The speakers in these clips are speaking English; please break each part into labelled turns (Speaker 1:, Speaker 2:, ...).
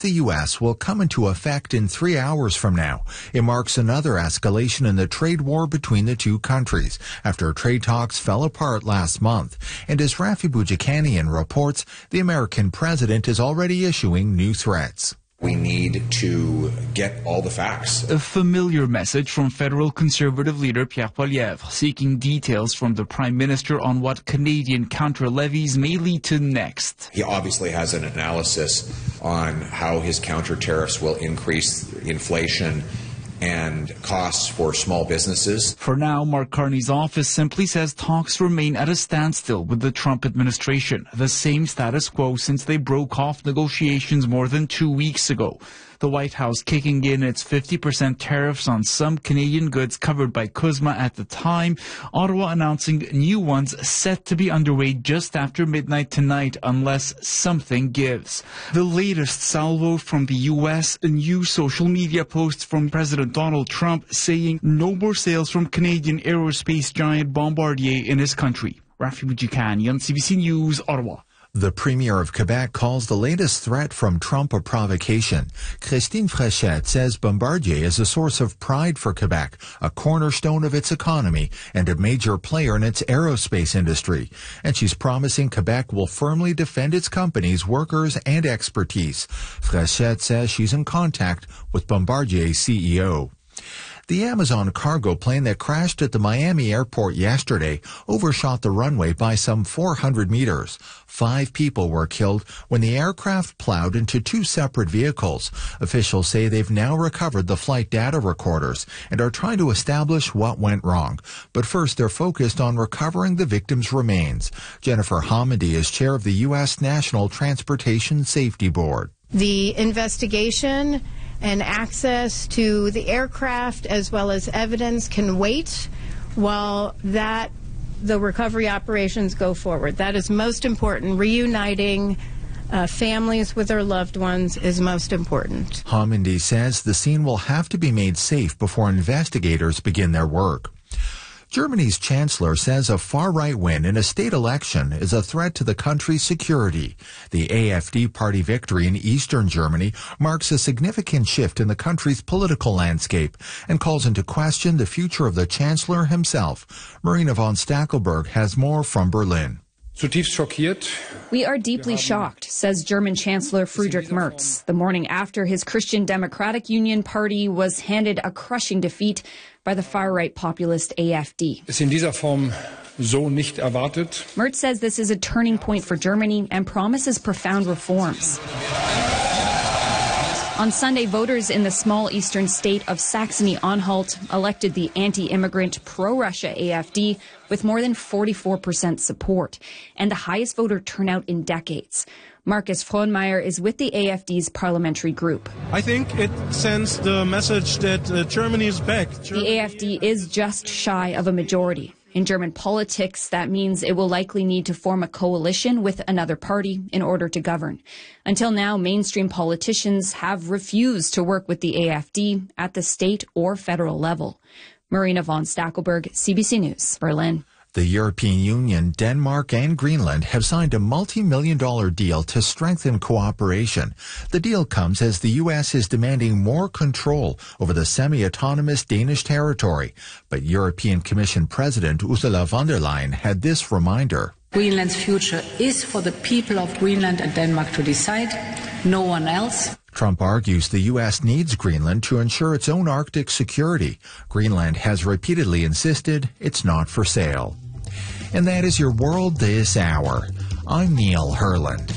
Speaker 1: The U.S. will come into effect in 3 hours from now. It marks another escalation in the trade war between the two countries after trade talks fell apart last month. And as Rafi Boudjikanian reports, the American president is already issuing new threats.
Speaker 2: We need to get all the facts.
Speaker 3: A familiar message from federal conservative leader Pierre Poilievre, seeking details from the Prime Minister on what Canadian counter-levies may lead to next.
Speaker 2: He obviously has an analysis on how his counter-tariffs will increase inflation and costs for small businesses.
Speaker 3: For now, Mark Carney's office simply says talks remain at a standstill with the Trump administration, the same status quo since they broke off negotiations more than 2 weeks ago. The White House kicking in its 50% tariffs on some Canadian goods covered by CUSMA at the time, Ottawa announcing new ones set to be underway just after midnight tonight unless something gives. The latest salvo from the U.S., a new social media post from President Donald Trump saying no more sales from Canadian aerospace giant Bombardier in his country. Rafi Boudjikanian, CBC News, Ottawa.
Speaker 1: The Premier of Quebec calls the latest threat from Trump a provocation. Christine Fréchette says Bombardier is a source of pride for Quebec, a cornerstone of its economy, and a major player in its aerospace industry. And she's promising Quebec will firmly defend its companies, workers, and expertise. Fréchette says she's in contact with Bombardier's CEO. The Amazon cargo plane that crashed at the Miami airport yesterday overshot the runway by some 400 meters. 5 people were killed when the aircraft plowed into 2 separate vehicles. Officials say they've now recovered the flight data recorders and are trying to establish what went wrong. But first, they're focused on recovering the victims' remains. Jennifer Homendy is chair of the U.S. National Transportation Safety Board.
Speaker 4: The investigation and access to the aircraft as well as evidence can wait while the recovery operations go forward. That is most important. Reuniting families with their loved ones is most important.
Speaker 1: Homendy says the scene will have to be made safe before investigators begin their work. Germany's chancellor says a far-right win in a state election is a threat to the country's security. The AfD party victory in eastern Germany marks a significant shift in the country's political landscape and calls into question the future of the chancellor himself. Marina von Stackelberg has more from Berlin.
Speaker 5: We are deeply shocked, says German Chancellor Friedrich Merz, the morning after his Christian Democratic Union party was handed a crushing defeat by the far-right populist AfD. Merz says this is a turning point for Germany and promises profound reforms. On Sunday, voters in the small eastern state of Saxony-Anhalt elected the anti-immigrant, pro-Russia AfD with more than 44% support and the highest voter turnout in decades. Markus Frohnmeier is with the AfD's parliamentary group.
Speaker 6: I think it sends the message that Germany is back.
Speaker 5: The AfD is just shy of a majority. In German politics, that means it will likely need to form a coalition with another party in order to govern. Until now, mainstream politicians have refused to work with the AfD at the state or federal level. Marina von Stackelberg, CBC News, Berlin.
Speaker 1: The European Union, Denmark, and Greenland have signed a multi-million-dollar deal to strengthen cooperation. The deal comes as the U.S. is demanding more control over the semi-autonomous Danish territory. But European Commission President Ursula von der Leyen had this reminder.
Speaker 7: Greenland's future is for the people of Greenland and Denmark to decide, no one else.
Speaker 1: Trump argues the U.S. needs Greenland to ensure its own Arctic security. Greenland has repeatedly insisted it's not for sale. And that is your World This Hour. I'm Neil Herland.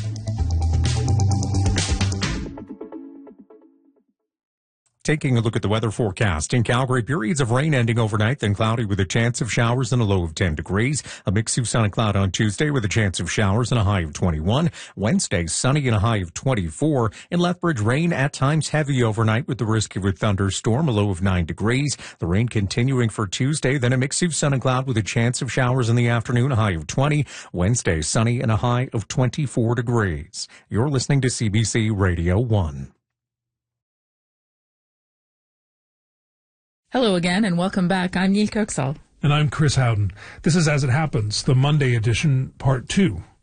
Speaker 8: Taking a look at the weather forecast. In Calgary, periods of rain ending overnight, then cloudy with a chance of showers and a low of 10 degrees. A mix of sun and cloud on Tuesday with a chance of showers and a high of 21. Wednesday, sunny and a high of 24. In Lethbridge, rain at times heavy overnight with the risk of a thunderstorm, a low of 9 degrees. The rain continuing for Tuesday, then a mix of sun and cloud with a chance of showers in the afternoon, a high of 20. Wednesday, sunny and a high of 24 degrees. You're listening to CBC Radio 1.
Speaker 9: Hello again, and welcome back. I'm Neil Kirksall.
Speaker 10: And I'm Chris Howden. This is As It Happens, the Monday edition, Part 2.